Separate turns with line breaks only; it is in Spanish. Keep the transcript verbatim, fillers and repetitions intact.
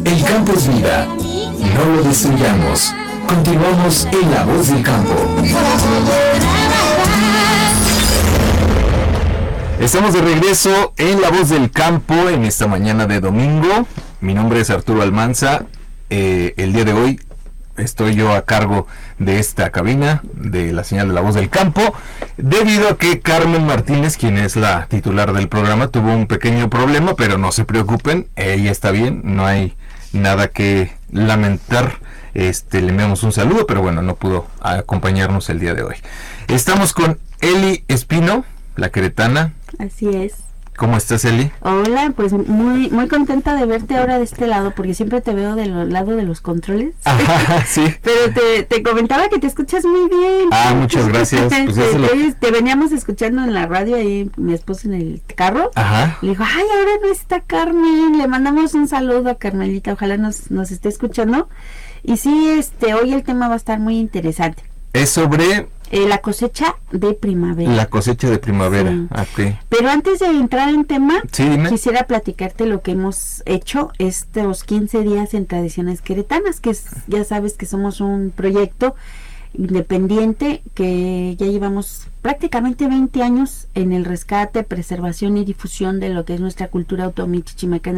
El campo es vida, no lo destruyamos. Continuamos en La Voz del Campo. Estamos de regreso en La Voz del Campo en esta mañana de domingo. Mi nombre es Arturo Almanza. Eh, el día de hoy estoy yo a cargo de esta cabina de la señal de La Voz del Campo, debido a que Carmen Martínez, quien es la titular del programa, tuvo un pequeño problema, pero no se preocupen, ella está bien, no hay nada que lamentar. Este, le enviamos un saludo, pero bueno, no pudo acompañarnos el día de hoy. Estamos con Eli Espino, la queretana.
Así es.
¿Cómo estás, Eli?
Hola, pues muy muy contenta de verte ahora de este lado, porque siempre te veo del lado de los controles.
Ajá, sí.
Pero te, te comentaba que te escuchas muy bien.
Ah, muchas gracias.
Pues
te,
te,
lo...
te veníamos escuchando en la radio ahí, mi esposo en el carro.
Ajá.
Le digo, ay, ahora no está Carmen. Le mandamos un saludo a Carmelita, ojalá nos, nos esté escuchando. Y sí, este, hoy el tema va a estar muy interesante.
Es sobre...
Eh, la cosecha de primavera.
La cosecha de primavera,
sí.
Okay.
Pero antes de entrar en tema,
sí,
quisiera platicarte lo que hemos hecho estos quince días en Tradiciones Queretanas, que es, ya sabes que somos un proyecto independiente que ya llevamos prácticamente veinte años en el rescate, preservación y difusión de lo que es nuestra cultura otomí chichimeca